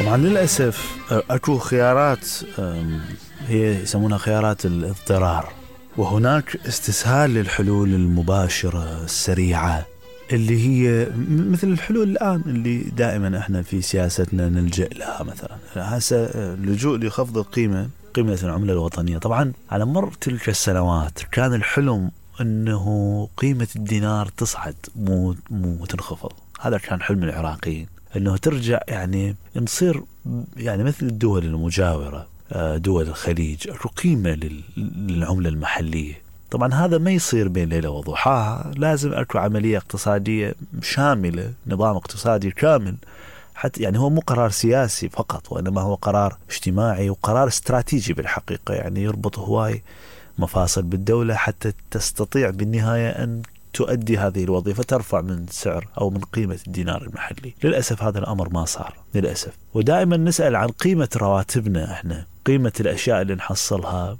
طبعا للأسف أكو خيارات هي يسمونها خيارات الاضطرار، وهناك استسهال للحلول المباشرة السريعة اللي هي مثل الحلول الآن اللي دائما احنا في سياستنا نلجأ لها. مثلا هسه اللجوء لخفض قيمة العملة الوطنية. طبعا على مر تلك السنوات كان الحلم أنه قيمة الدينار تصعد مو تنخفض. هذا كان حلم العراقيين، أنه ترجع يعني نصير يعني مثل الدول المجاورة، دول الخليج، أكو قيمة للعملة المحلية. طبعا هذا ما يصير بين ليلة وضحاها، لازم أكو عملية اقتصادية شاملة، نظام اقتصادي كامل، حتى يعني هو مو قرار سياسي فقط، وإنما هو قرار اجتماعي وقرار استراتيجي بالحقيقة، يعني يربط هواي مفاصل بالدولة حتى تستطيع بالنهاية أن تؤدي هذه الوظيفة، ترفع من سعر أو من قيمة الدينار المحلي. للأسف هذا الأمر ما صار للأسف. ودائما نسأل عن قيمة رواتبنا احنا، قيمة الأشياء اللي نحصلها،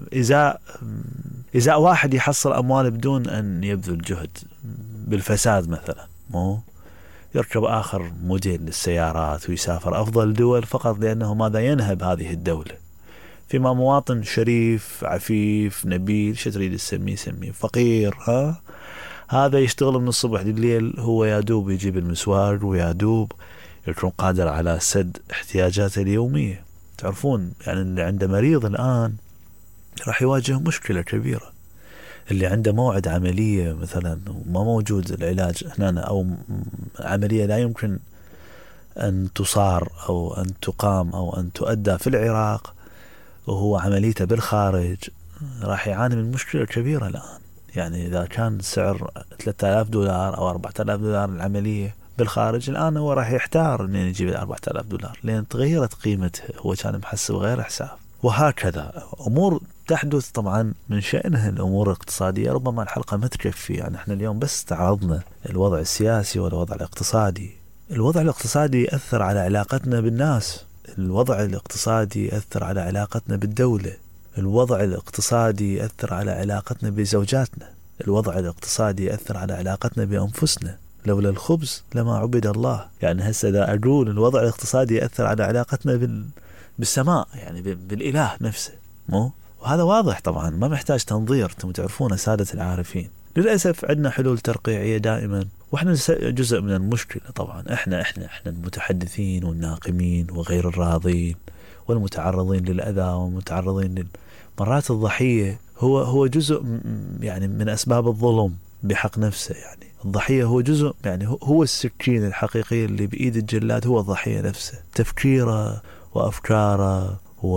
إذا واحد يحصل أموال بدون أن يبذل جهد بالفساد مثلا، مو يركب آخر موديل للسيارات ويسافر أفضل دول فقط لأنه ماذا ينهب هذه الدولة، فيما مواطن شريف عفيف نبيل شو تريد تسميه فقير، هذا يشتغل من الصبح لليل، هو يادوب يجيب المسواق ويادوب يكون قادر على سد احتياجاته اليومية. تعرفون يعني اللي عنده مريض الآن راح يواجه مشكلة كبيرة، اللي عنده موعد عملية مثلا وما موجود العلاج هنا، أو عملية لا يمكن أن تصار أو أن تقام أو أن تؤدى في العراق وهو عمليته بالخارج، راح يعاني من مشكلة كبيرة الآن. يعني إذا كان سعر $3000 أو $4000 العملية بالخارج، الآن هو راح يحتار أن يجيب $4000 لأن تغيرت قيمتها، هو كان محسب غير حساب. وهكذا أمور تحدث طبعا من شأنها الأمور الاقتصادية. ربما الحلقة ما تكفي، يعني احنا اليوم بس استعرضنا الوضع السياسي والوضع الاقتصادي. الوضع الاقتصادي يأثر على علاقتنا بالناس، الوضع الاقتصادي يأثر على علاقتنا بالدولة، الوضع الاقتصادي يأثر على علاقتنا بزوجاتنا، الوضع الاقتصادي يأثر على علاقتنا بأنفسنا. لولا الخبز لما عبد الله. يعني هسه دا أقول الوضع الاقتصادي يأثر على علاقتنا بالسماء، يعني بالإله نفسه، مو؟ وهذا واضح طبعا، ما محتاج تنظير، انتم تعرفون سادة العارفين. للأسف عندنا حلول ترقيعية دائما، واحنا جزء من المشكلة. طبعا احنا المتحدثين والناقمين وغير الراضين والمتعرضين للأذى والمتعرضين مرات الضحية هو جزء يعني من أسباب الظلم بحق نفسه. يعني الضحية هو جزء، يعني هو السكين الحقيقي اللي بإيد الجلاد، هو الضحية نفسه، تفكيره وأفكاره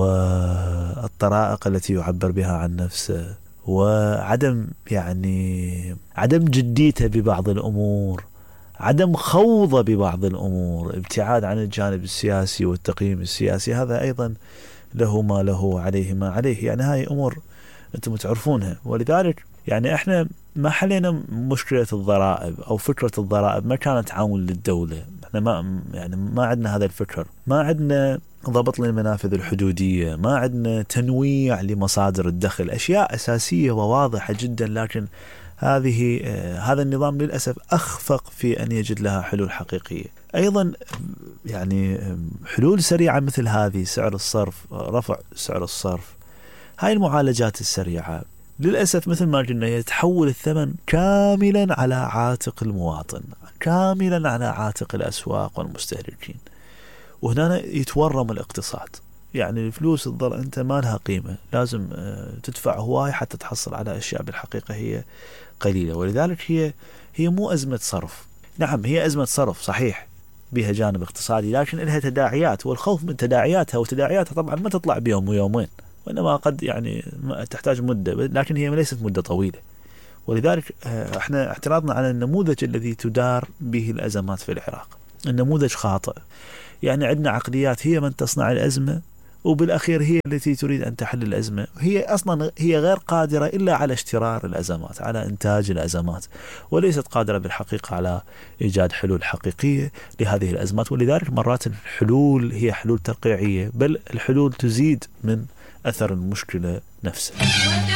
والطرائق التي يعبر بها عن نفسه، وعدم يعني عدم جديته ببعض الأمور، عدم خوضه ببعض الأمور، ابتعاد عن الجانب السياسي والتقييم السياسي. هذا أيضا له ما له عليه ما عليه. يعني هاي أمور أنتم تعرفونها. ولذلك يعني إحنا ما حلينا مشكلة الضرائب أو فكرة الضرائب، ما كانت عامل للدولة. إحنا ما عندنا هذا الفكر، ما عندنا ضبط للمنافذ الحدودية، ما عندنا تنويع لمصادر الدخل، أشياء أساسية وواضحة جدا. لكن هذا النظام للأسف أخفق في أن يجد لها حلول حقيقية. أيضا يعني حلول سريعة مثل هذه، سعر الصرف، رفع سعر الصرف، هاي المعالجات السريعة للأسف مثل ما قلنا يتحول الثمن كاملا على عاتق المواطن، كاملا على عاتق الأسواق والمستهلكين، وهنا يتورم الاقتصاد. يعني الفلوس تظل أنت ما لها قيمة، لازم تدفع هواي حتى تحصل على أشياء بالحقيقة هي قليلة. ولذلك هي مو أزمة صرف. نعم هي أزمة صرف صحيح، بها جانب اقتصادي، لكن لها تداعيات، والخوف من تداعياتها، وتداعياتها طبعا ما تطلع بيوم ويومين، وإنما قد يعني تحتاج مدة، لكن هي ليست مدة طويلة. ولذلك احنا اعتراضنا على النموذج الذي تدار به الأزمات في العراق، النموذج خاطئ. يعني عندنا عقليات هي من تصنع الأزمة، وبالأخير هي التي تريد أن تحل الأزمة. هي أصلا هي غير قادرة إلا على اشترار الأزمات، على إنتاج الأزمات، وليست قادرة بالحقيقة على إيجاد حلول حقيقية لهذه الأزمات. ولذلك مرات الحلول هي حلول ترقيعية، بل الحلول تزيد من أثر المشكلة نفسها.